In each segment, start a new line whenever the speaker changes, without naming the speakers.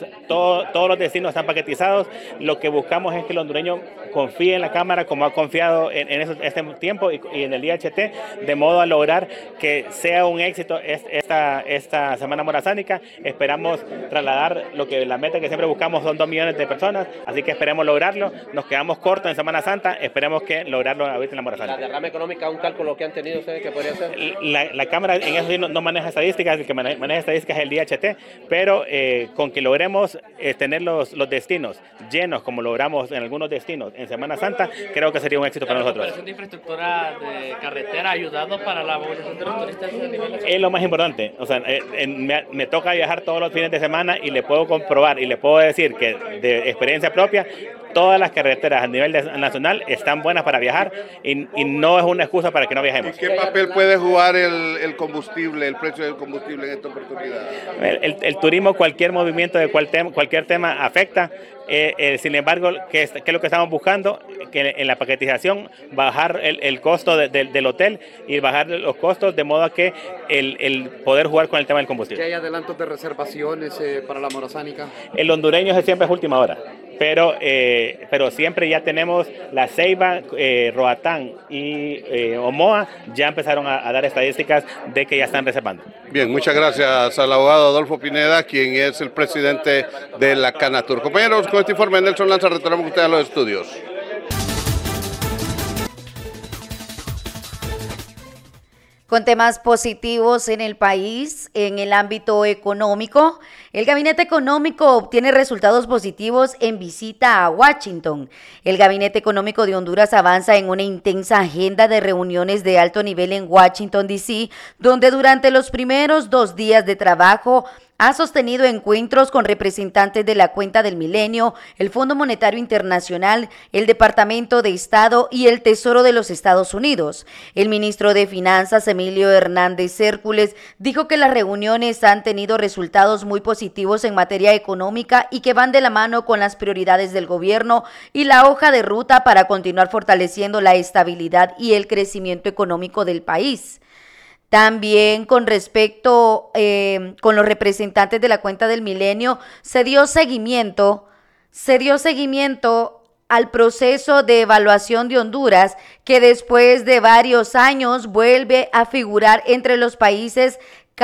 todos los destinos están paquetizados. Lo que buscamos es que el hondureño confíe en la Cámara como ha confiado en este tiempo y en el IHT, de modo a lograr que sea un éxito esta Semana Morazánica. Esperamos trasladar la meta que siempre buscamos, son 2 millones de personas, así que esperemos lograrlo. Nos quedamos cortos en Semana Santa, esperemos que lograrlo ahorita en la Morazánica.
¿La derrama económica, un cálculo que han tenido ustedes que podría ser?
La Cámara en eso sí no maneja estadísticas, el que maneja estadísticas es el IHT, pero con que logremos tener los destinos llenos como logramos en algunos destinos en Semana Santa, creo que sería un éxito para nosotros.
¿La recuperación de infraestructura de carretera ha ayudado para la movilización de los turistas a nivel?
Es lo más importante. O sea, me toca viajar todos los fines de semana y le puedo comprobar y le puedo decir que de experiencia propia, todas las carreteras a nivel nacional están buenas para viajar y no es una excusa para que no viajemos.
¿Y qué papel puede jugar el combustible, el precio del combustible en esta oportunidad?
El turismo, cualquier movimiento de cualquier tema afecta. Sin embargo, ¿qué es lo que estamos buscando? Que en la paquetización bajar el costo del hotel y bajar los costos de modo a que el poder jugar con el tema del combustible.
¿Qué hay adelantos de reservaciones para la Morazánica?
El hondureño siempre es última hora, pero siempre ya tenemos La Ceiba, Roatán y Omoa ya empezaron a dar estadísticas de que ya están reservando.
Bien, muchas gracias al abogado Adolfo Pineda, quien es el presidente de la Canatur. Compañeros, con este informe Nelson Lanza retornamos con ustedes a los estudios.
Con temas positivos en el país, en el ámbito económico, el Gabinete Económico obtiene resultados positivos en visita a Washington. El Gabinete Económico de Honduras avanza en una intensa agenda de reuniones de alto nivel en Washington, D.C., donde durante los primeros 2 días de trabajo ha sostenido encuentros con representantes de la Cuenta del Milenio, el Fondo Monetario Internacional, el Departamento de Estado y el Tesoro de los Estados Unidos. El ministro de Finanzas, Emilio Hernández Hércules, dijo que las reuniones han tenido resultados muy positivos en materia económica y que van de la mano con las prioridades del gobierno y la hoja de ruta para continuar fortaleciendo la estabilidad y el crecimiento económico del país. También con respecto con los representantes de la Cuenta del Milenio, se dio seguimiento al proceso de evaluación de Honduras, que después de varios años vuelve a figurar entre los países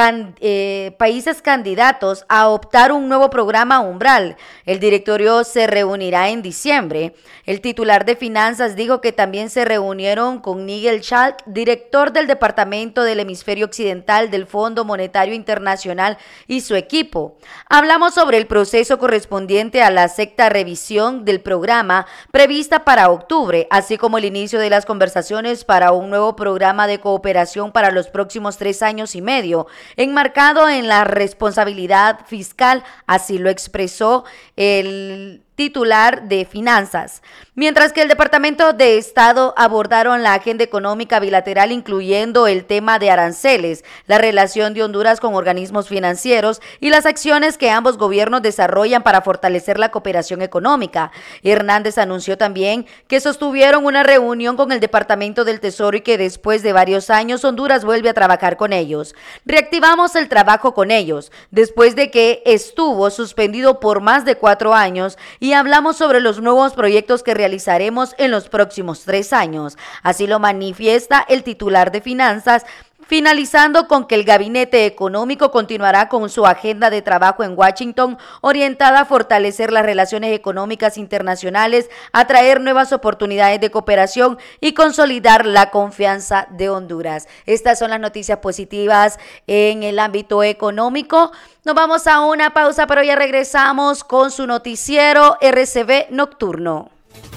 candidatos a optar un nuevo programa umbral. El directorio se reunirá en diciembre. El titular de Finanzas dijo que también se reunieron con Nigel Schalk, director del Departamento del Hemisferio Occidental del Fondo Monetario Internacional, y su equipo. Hablamos sobre el proceso correspondiente a la 6ª revisión del programa prevista para octubre, así como el inicio de las conversaciones para un nuevo programa de cooperación para los próximos 3 años y medio, enmarcado en la responsabilidad fiscal, así lo expresó el titular de Finanzas. Mientras que el Departamento de Estado abordaron la agenda económica bilateral, incluyendo el tema de aranceles, la relación de Honduras con organismos financieros y las acciones que ambos gobiernos desarrollan para fortalecer la cooperación económica. Hernández anunció también que sostuvieron una reunión con el Departamento del Tesoro y que después de varios años Honduras vuelve a trabajar con ellos. Reactivamos el trabajo con ellos después de que estuvo suspendido por más de 4 años y hablamos sobre los nuevos proyectos que realizaremos en los próximos 3 años. Así lo manifiesta el titular de Finanzas, finalizando con que el Gabinete Económico continuará con su agenda de trabajo en Washington, orientada a fortalecer las relaciones económicas internacionales, atraer nuevas oportunidades de cooperación y consolidar la confianza de Honduras. Estas son las noticias positivas en el ámbito económico. Nos vamos a una pausa, pero ya regresamos con su noticiero RCV Nocturno.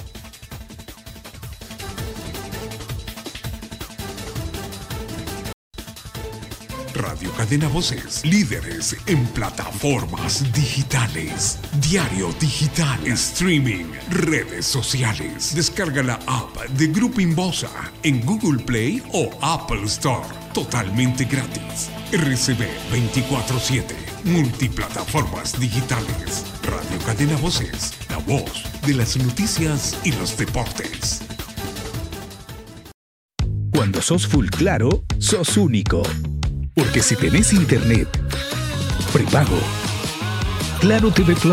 Radio Cadena Voces, líderes en plataformas digitales, diario digital, streaming, redes sociales. Descarga la app de Grupo Inbosa en Google Play o Apple Store, totalmente gratis. RCV 24/7, multiplataformas digitales. Radio Cadena Voces, la voz de las noticias y los deportes.
Cuando sos full claro, sos único. Porque si tenés internet prepago, Claro TV Plus